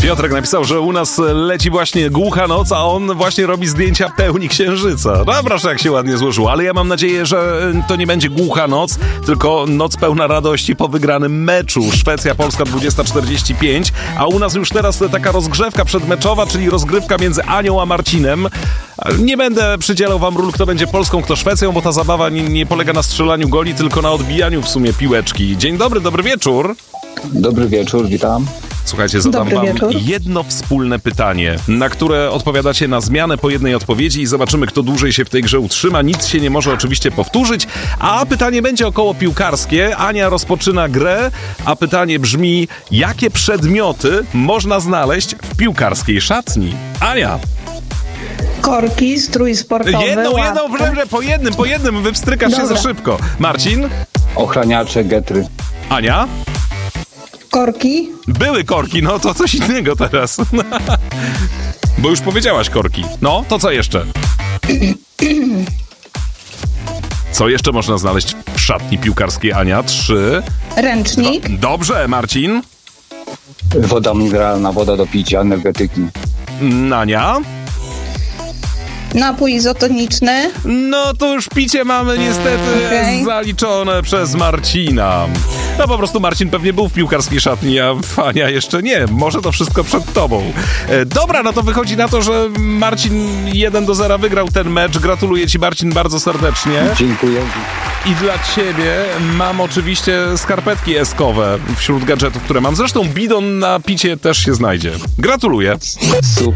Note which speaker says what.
Speaker 1: Piotrek napisał, że u nas leci właśnie głucha noc, a on właśnie robi zdjęcia pełni księżyca. No proszę, jak się ładnie złożyło, ale ja mam nadzieję, że to nie będzie głucha noc, tylko noc pełna radości po wygranym meczu. Szwecja-Polska 20:45, a u nas już teraz taka rozgrzewka przedmeczowa, czyli rozgrywka między Anią a Marcinem. Nie będę przydzielał wam ról, kto będzie Polską, kto Szwecją, bo ta zabawa nie polega na strzelaniu goli, tylko na odbijaniu w sumie piłeczki. Dzień dobry, dobry wieczór.
Speaker 2: Dobry wieczór, witam.
Speaker 1: Słuchajcie, zadam wam jedno wspólne pytanie, na które odpowiadacie na zmianę po jednej odpowiedzi i zobaczymy, kto dłużej się w tej grze utrzyma. Nic się nie może oczywiście powtórzyć, a pytanie będzie około piłkarskie. Ania rozpoczyna grę, a pytanie brzmi, jakie przedmioty można znaleźć w piłkarskiej szatni? Ania.
Speaker 3: Korki, strój sportowy,
Speaker 1: Jedną, po jednym, wypstrykasz się za szybko. Marcin?
Speaker 2: Ochraniacze, getry.
Speaker 1: Ania?
Speaker 3: Korki.
Speaker 1: Były korki, no to coś innego teraz. Bo już powiedziałaś korki. No, to co jeszcze? Co jeszcze można znaleźć w szatni piłkarskiej, Ania? 3.
Speaker 3: Ręcznik.
Speaker 1: Dobrze, Marcin?
Speaker 2: Woda mineralna, woda do picia, energetyki.
Speaker 1: Ania?
Speaker 3: Napój izotoniczny.
Speaker 1: No to już picie mamy niestety zaliczone przez Marcina. No po prostu Marcin pewnie był w piłkarskiej szatni, a Ania jeszcze nie. Może to wszystko przed tobą. Dobra, no to wychodzi na to, że Marcin 1-0 wygrał ten mecz. Gratuluję ci, Marcin, bardzo serdecznie.
Speaker 2: Dziękuję.
Speaker 1: I dla ciebie mam oczywiście skarpetki eskowe wśród gadżetów, które mam. Zresztą bidon na picie też się znajdzie. Gratuluję.
Speaker 2: Super.